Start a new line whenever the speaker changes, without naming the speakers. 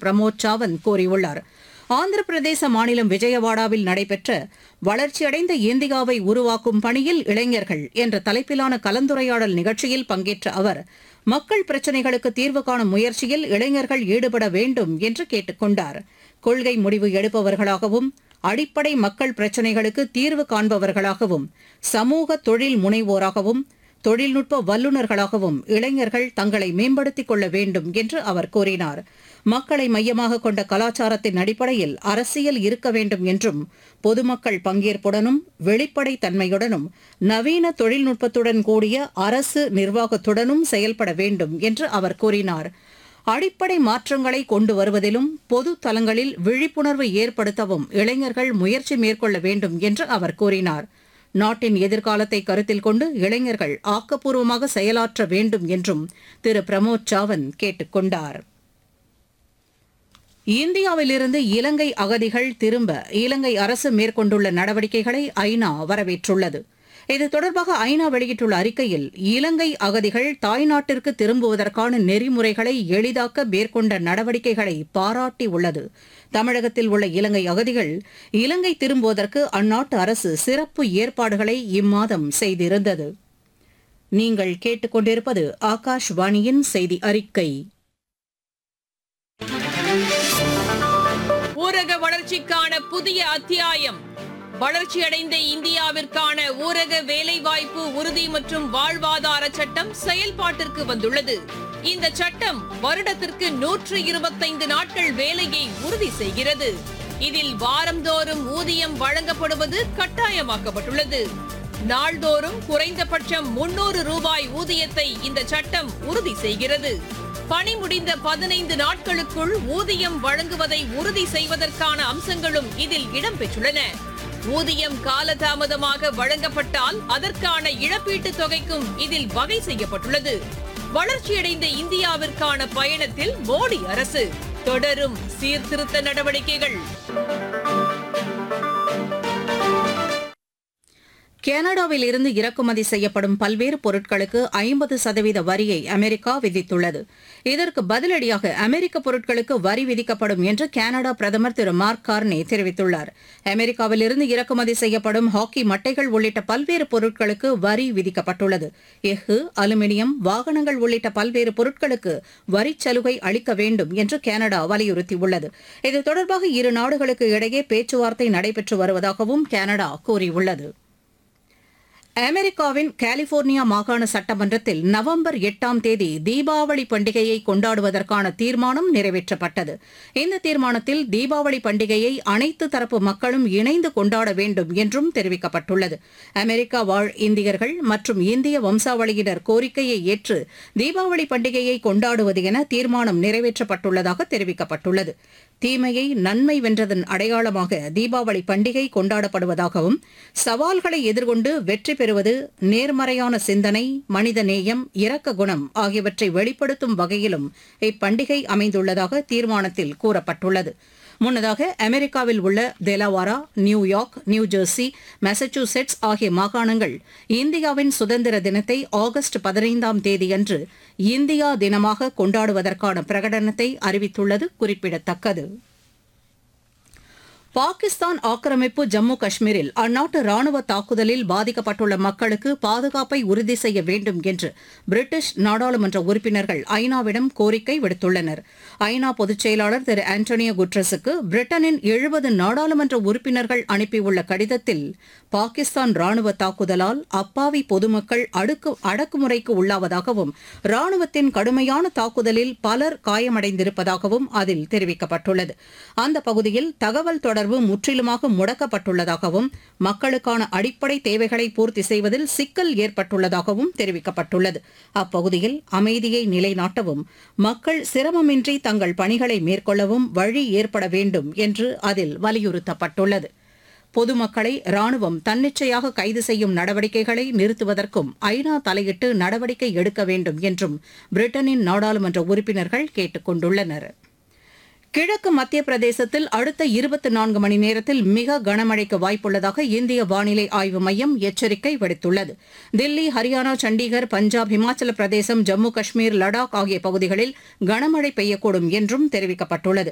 பிரமோத் சாவந்த் கூறியுள்ளார். ஆந்திர பிரதேச மாநிலம் விஜயவாடாவில் நடைபெற்ற வளர்ச்சியடைந்த இந்தியாவை உருவாக்கும் பணியில் இளைஞர்கள் என்ற தலைப்பிலான கலந்துரையாடல் நிகழ்ச்சியில் பங்கேற்ற அவர் மக்கள் பிரச்சினைகளுக்கு தீர்வு காணும் முயற்சியில் இளைஞர்கள் ஈடுபட வேண்டும் என்று கேட்டுக் கொண்டார். கொள்கை முடிவு எடுப்பவர்களாகவும் அடிப்படை மக்கள் பிரச்சினைகளுக்கு தீர்வு காண்பவர்களாகவும் சமூக தொழில் முனைவோராகவும் தொழில்நுட்ப வல்லுநர்களாகவும் இளைஞர்கள் தங்களை மேம்படுத்திக் கொள்ள வேண்டும் என்று அவர் கூறினார். மக்களை மையமாக கொண்ட கலாச்சாரத்தின் அடிப்படையில் அரசியல் இருக்க வேண்டும் என்றும் பொதுமக்கள் பங்கேற்புடனும் வெளிப்படை தன்மையுடனும் நவீன தொழில்நுட்பத்துடன் கூடிய அரசு நிர்வாகத்துடனும் செயல்பட வேண்டும் என்று அவர் கூறினார். அடிப்படை மாற்றங்களை கொண்டு வருவதிலும் பொது தளங்களில் விழிப்புணர்வு ஏற்படுத்தவும் இளைஞர்கள் முயற்சி மேற்கொள்ள வேண்டும் என்று அவர் கூறினார். நாட்டின் எதிர்காலத்தை கருத்தில் கொண்டு இளைஞர்கள் ஆக்கப்பூர்வமாக செயலாற்ற வேண்டும் என்றும் திரு பிரமோத் சாவந்த் கேட்டுக் கொண்டார். இந்தியாவிலிருந்து இலங்கை அகதிகள் திரும்ப இலங்கை அரசு மேற்கொண்டுள்ள நடவடிக்கைகளை ஐநா வரவேற்றுள்ளது. இது தொடர்பாக ஐநா வெளியிட்டுள்ள அறிக்கையில் இலங்கை அகதிகள் தாய்நாட்டிற்கு திரும்புவதற்கான நெறிமுறைகளை எளிதாக்க மேற்கொண்ட நடவடிக்கைகளை பாராட்டியுள்ளது. தமிழகத்தில் உள்ள இலங்கை அகதிகள் இலங்கை திரும்புவதற்கு அந்நாட்டு அரசு சிறப்பு ஏற்பாடுகளை இம்மாதம் செய்திருந்தது. நீங்கள் கேட்டுக்கொண்டிருப்பது ஆகாஷ்வாணியின் செய்தி அறிக்கை.
ஊரக வளர்ச்சிக்கான புதிய அத்தியாயம். வளர்ச்சியடைந்த இந்தியாவிற்கான ஊரக வேலைவாய்ப்பு உறுதி மற்றும் வாழ்வாதார சட்டம் செயல்பாட்டிற்கு வந்துள்ளது. இந்த சட்டம் வருடத்திற்கு 125 நாட்கள் வேலையை உறுதி செய்கிறது. இதில் வாரந்தோறும் ஊதியம் வழங்கப்படுவது கட்டாயமாக்கப்பட்டுள்ளது. நாள்தோறும் குறைந்தபட்சம் 300 ரூபாய் ஊதியத்தை இந்த சட்டம் உறுதி செய்கிறது. பணி முடிந்த 15 நாட்களுக்குள் ஊதியம் வழங்குவதை உறுதி செய்வதற்கான அம்சங்களும் இதில் இடம்பெற்றுள்ளன. ஊதியம் காலதாமதமாக வழங்கப்பட்டால் அதற்கான இழப்பீட்டுத் தொகைக்கும் இதில் வகை செய்யப்பட்டுள்ளது. வளர்ச்சியடைந்த இந்தியாவிற்கான பயணத்தில் மோடி அரசு தொடரும் சீர்திருத்த நடவடிக்கைகள்.
கனடாவில் இருந்து இறக்குமதி செய்யப்படும் பல்வேறு பொருட்களுக்கு 50% வரியை அமெரிக்கா விதித்துள்ளது. இதற்கு பதிலடியாக அமெரிக்க பொருட்களுக்கு வரி விதிக்கப்படும் என்று கனடா பிரதமர் திரு மார்க் கார்னே தெரிவித்துள்ளார். அமெரிக்காவில் இருந்து இறக்குமதி செய்யப்படும் ஹாக்கி மட்டைகள் உள்ளிட்ட பல்வேறு பொருட்களுக்கு வரி விதிக்கப்பட்டுள்ளது. எஃகு, அலுமினியம், வாகனங்கள் உள்ளிட்ட பல்வேறு பொருட்களுக்கு வரிச் சலுகை அளிக்க வேண்டும் என்று கனடா வலியுறுத்தியுள்ளது. இது தொடர்பாக இரு நாடுகளுக்கு இடையே பேச்சுவார்த்தை நடைபெற்று வருவதாகவும் கனடா கூறியுள்ளது. அமெரிக்காவின் கலிபோர்னியா மாகாண சட்டமன்றத்தில் நவம்பர் 8ஆம் தேதி தீபாவளி பண்டிகையை கொண்டாடுவதற்கான தீர்மானம் நிறைவேற்றப்பட்டது. இந்த தீர்மானத்தில் தீபாவளி பண்டிகையை அனைத்து தரப்பு மக்களும் இணைந்து கொண்டாட வேண்டும் என்றும் தெரிவிக்கப்பட்டுள்ளது. அமெரிக்கா வாழ் இந்தியர்கள் மற்றும் இந்திய வம்சாவளியினர் கோரிக்கையை ஏற்று தீபாவளி பண்டிகையை கொண்டாடுவது என தீர்மானம் நிறைவேற்றப்பட்டுள்ளதாக தெரிவிக்கப்பட்டுள்ளது. தீமையை நன்மை வென்றதன் அடையாளமாக தீபாவளி பண்டிகை கொண்டாடப்படுவதாகவும் சவால்களை எதிர்கொண்டு வெற்றி பெறுவது நேர்மறையான சிந்தனை, மனிதநேயம், இரக்க குணம் ஆகியவற்றை வெளிப்படுத்தும் வகையிலும் இப்பண்டிகை அமைந்துள்ளதாக தீர்மானத்தில் கூறப்பட்டுள்ளது. முன்னதாக அமெரிக்காவில் உள்ள டெலவாரா, நியூயார்க், நியூஜெர்சி, மாசச்சூசெட்ஸ் ஆகிய மாகாணங்கள் இந்தியாவின் சுதந்திர தினத்தை ஆகஸ்ட் 15ஆம் தேதியன்று இந்தியா தினமாக கொண்டாடுவதற்கான பிரகடனத்தை அறிவித்துள்ளது குறிப்பிடத்தக்கது. பாகிஸ்தான் ஆக்கிரமிப்பு ஜம்மு காஷ்மீரில் அந்நாட்டு ராணுவ தாக்குதலில் பாதிக்கப்பட்டுள்ள மக்களுக்கு பாதுகாப்பை உறுதி செய்ய வேண்டும் என்று பிரிட்டிஷ் நாடாளுமன்ற உறுப்பினர்கள் ஐநாவிடம் கோரிக்கை விடுத்துள்ளனர். ஐநா பொதுச் செயலாளர் திரு ஆண்டனியோ குட்ரஸுக்கு பிரிட்டனின் 70 நாடாளுமன்ற உறுப்பினர்கள் அனுப்பியுள்ள கடிதத்தில் பாகிஸ்தான் ராணுவ தாக்குதலால் அப்பாவி பொதுமக்கள் அடக்குமுறைக்கு உள்ளாவதாகவும் ராணுவத்தின் கடுமையான தாக்குதலில் பலர் காயமடைந்திருப்பதாகவும் அதில் தெரிவிக்கப்பட்டுள்ளது. அந்த பகுதியில் தகவல் தொடர்பு முற்றிலுமாக முடக்கப்பட்டுள்ளதாகவும் மக்களுக்கான அடிப்படை தேவைகளை பூர்த்தி செய்வதில் சிக்கல் ஏற்பட்டுள்ளதாகவும் தெரிவிக்கப்பட்டுள்ளது. அப்பகுதியில் அமைதியை நிலைநாட்டவும் மக்கள் சிரமமின்றி தங்கள் பணிகளை மேற்கொள்ளவும் வழி ஏற்பட வேண்டும் என்று அதில் வலியுறுத்தப்பட்டுள்ளது. பொதுமக்களை ராணுவம் தன்னிச்சையாக கைது செய்யும் நடவடிக்கைகளை நிறுத்துவதற்கும் ஐநா தலையிட்டு நடவடிக்கை எடுக்க வேண்டும் என்றும் பிரிட்டனின் நாடாளுமன்ற உறுப்பினர்கள் கேட்டுக் கொண்டுள்ளனர். கிழக்கு மத்திய பிரதேசத்தில் அடுத்த 24 மணி நேரத்தில் மிக கனமழைக்கு வாய்ப்புள்ளதாக இந்திய வானிலை ஆய்வு மையம் எச்சரிக்கை விடுத்துள்ளது. தில்லி, ஹரியானா, சண்டிகர், பஞ்சாப், இமாச்சல பிரதேசம், ஜம்மு காஷ்மீர், லடாக் ஆகிய பகுதிகளில் கனமழை பெய்யக்கூடும் என்றும் தெரிவிக்கப்பட்டுள்ளது.